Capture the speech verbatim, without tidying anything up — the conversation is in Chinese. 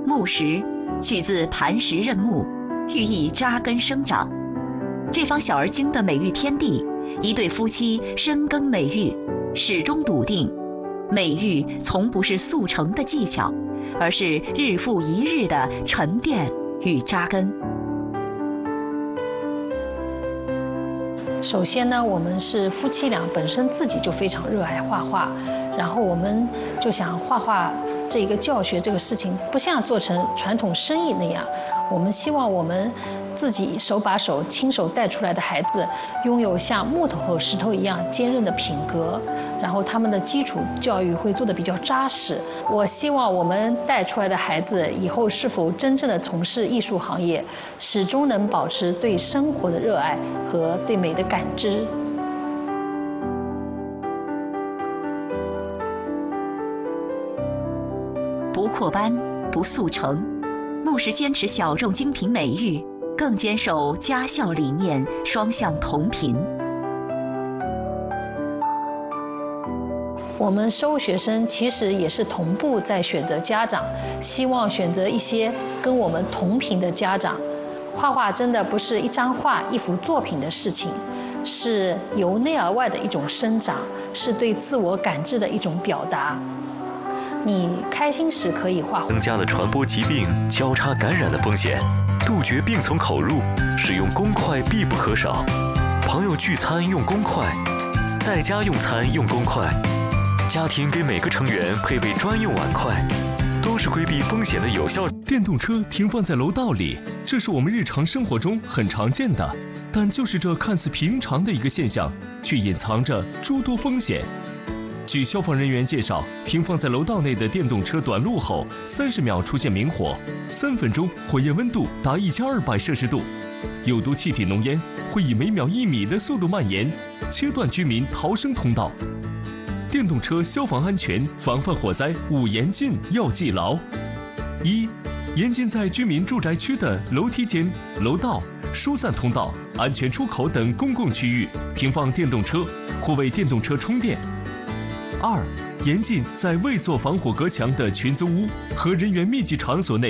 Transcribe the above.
木石，取自磐石韧木，寓意扎根生长。这方小而精的美育天地，一对夫妻深耕美育，始终笃定，美育从不是速成的技巧，而是日复一日的沉淀与扎根。 首先呢，我们是夫妻俩本身自己就非常热爱画画，然后我们就想画画这个教学这个事情，不像做成传统生意那样，我们希望我们自己手把手亲手带出来的孩子，拥有像木头和石头一样坚韧的品格，然后他们的基础教育会做得比较扎实。我希望我们带出来的孩子以后是否真正的从事艺术行业，始终能保持对生活的热爱和对美的感知。 不扩班，不速成，木石坚持小众精品美育，更坚守家校理念双向同频。 我们收学生其实也是同步在选择家长，希望选择一些跟我们同频的家长。画画真的不是一张画、一幅作品的事情，是由内而外的一种生长，是对自我感知的一种表达。你开心时可以画画， 增加了传播疾病、交叉感染的风险，杜绝病从口入，使用公筷必不可少。朋友聚餐用公筷，在家用餐用公筷。家庭给每个成员配备专用碗筷，都是规避风险的有效。 电动车停放在楼道里，这是我们日常生活中很常见的，但就是这看似平常的一个现象，却隐藏着诸多风险。据消防人员介绍，停放在楼道内的电动车短路后，三十秒出现明火，三分钟火焰温度达一千二百摄氏度，有毒气体浓烟会以每秒一米的速度蔓延，切断居民逃生通道。电动车消防安全防范火灾五严禁要记牢：一、严禁在居民住宅区的楼梯间、楼道、疏散通道、安全出口等公共区域停放电动车或为电动车充电；二、严禁在未做防火隔墙的群租屋和人员密集场所内